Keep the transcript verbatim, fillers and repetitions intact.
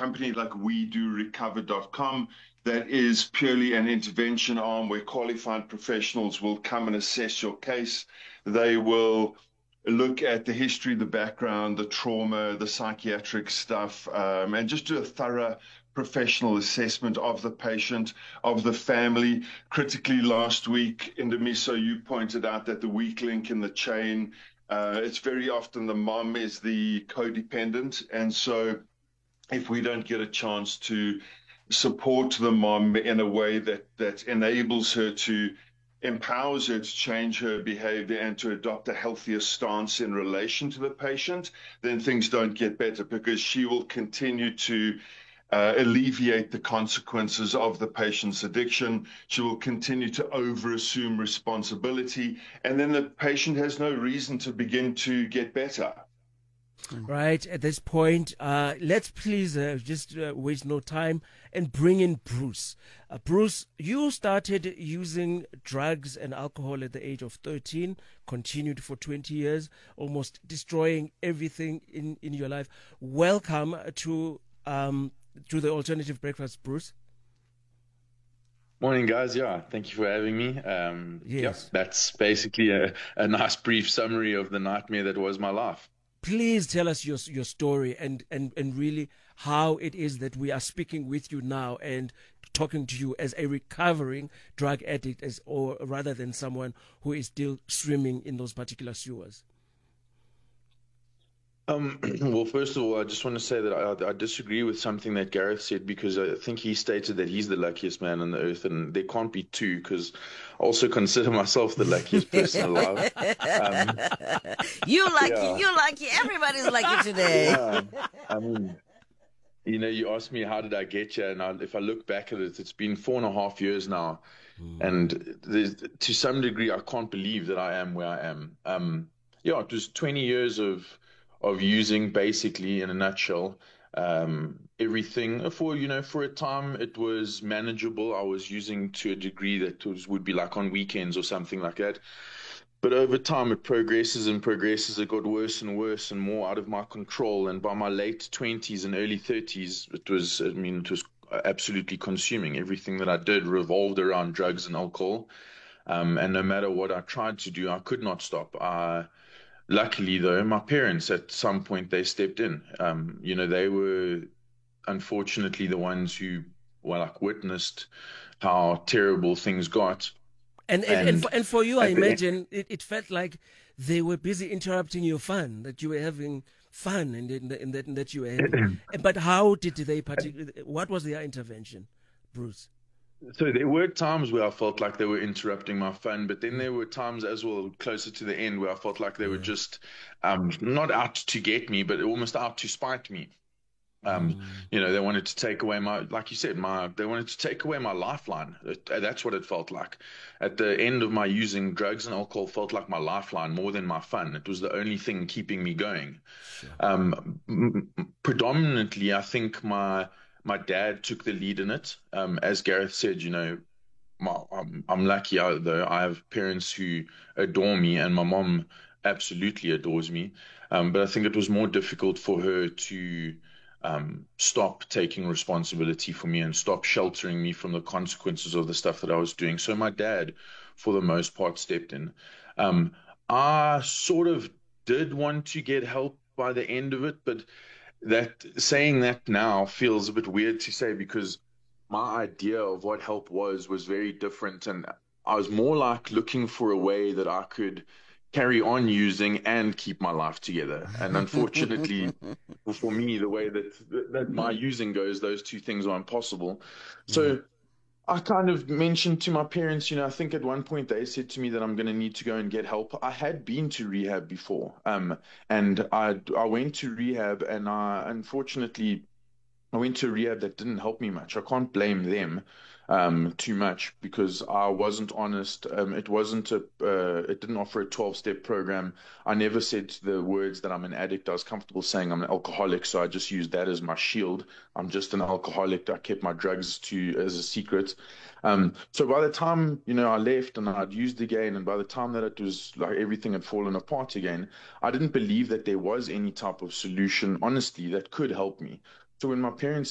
company like we do recover dot com, that is purely an intervention arm where qualified professionals will come and assess your case. They will look at the history, the background, the trauma, the psychiatric stuff, um, and just do a thorough professional assessment of the patient, of the family. Critically, last week, Indamiso, you pointed out that the weak link in the chain, uh, it's very often the mom is the codependent. And so if we don't get a chance to support the mom in a way that, that enables her to empowers her to change her behavior and to adopt a healthier stance in relation to the patient, then things don't get better, because she will continue to uh, alleviate the consequences of the patient's addiction. She will continue to over-assume responsibility, and then the patient has no reason to begin to get better. Right, at this point, uh, let's please uh, just uh, waste no time and bring in Bruce. Uh, Bruce, you started using drugs and alcohol at the age of thirteen, continued for twenty years, almost destroying everything in, in your life. Welcome to um, to the Alternative Breakfast, Bruce. Morning, guys. Yeah, thank you for having me. Um, yes. Yeah, that's basically a, a nice brief summary of the nightmare that was my life. Please tell us your your story and, and, and really how it is that we are speaking with you now and talking to you as a recovering drug addict, as or rather than someone who is still swimming in those particular sewers. Um, well, first of all, I just want to say that I, I disagree with something that Gareth said, because I think he stated that he's the luckiest man on the earth, and there can't be two, because I also consider myself the luckiest person alive. Um, you lucky, yeah. you lucky, everybody's lucky today. Yeah, I mean, you know, you asked me how did I get here, and I, if I look back at it, it's been four and a half years now, mm. and there's, to some degree, I can't believe that I am where I am. Um, yeah, it was twenty years of of using, basically, in a nutshell, um, everything. For, you know, for a time, it was manageable. I was using to a degree that was, would be like on weekends or something like that. But over time, it progresses and progresses. It got worse and worse and more out of my control. And by my late twenties and early thirties, it was, I mean, it was absolutely consuming. Everything that I did revolved around drugs and alcohol. Um, and no matter what I tried to do, I could not stop. I Luckily, though, my parents, at some point, they stepped in. Um, you know, they were unfortunately the ones who, well, like, witnessed how terrible things got. And and, and, and, for, and for you, I imagine it, it felt like they were busy interrupting your fun, that you were having fun and, and, and, that, and that you were having. But how did they, particularly, what was their intervention, Bruce? So there were times where I felt like they were interrupting my fun, but then there were times as well, closer to the end, where I felt like they were just um, not out to get me, but almost out to spite me. Um, mm. You know, they wanted to take away my, like you said, my, they wanted to take away my lifeline. That's what it felt like. At the end of my using drugs and alcohol, felt like my lifeline more than my fun. It was the only thing keeping me going. Sure. Um, m- predominantly, I think my My dad took the lead in it. Um, as Gareth said, you know, my, I'm, I'm lucky, though. I have parents who adore me, and my mom absolutely adores me. Um, but I think it was more difficult for her to um, stop taking responsibility for me and stop sheltering me from the consequences of the stuff that I was doing. So my dad, for the most part, stepped in. Um, I sort of did want to get help by the end of it, but that saying that now feels a bit weird to say, because my idea of what help was was very different, and I was more like looking for a way that I could carry on using and keep my life together. And unfortunately for me, the way that that my using goes, those two things are impossible. So I kind of mentioned to my parents, you know, I think at one point they said to me that I'm going to need to go and get help. I had been to rehab before, um, and I I went to rehab, and I unfortunately I went to rehab that didn't help me much. I can't blame them um, too much, because I wasn't honest. Um, it wasn't a uh, it didn't offer a twelve-step program. I never said the words that I'm an addict. I was comfortable saying I'm an alcoholic, so I just used that as my shield. I'm just an alcoholic. I kept my drugs to as a secret. Um, so by the time, you know, I left and I'd used again, and by the time that it was like everything had fallen apart again, I didn't believe that there was any type of solution, honestly, that could help me. So when my parents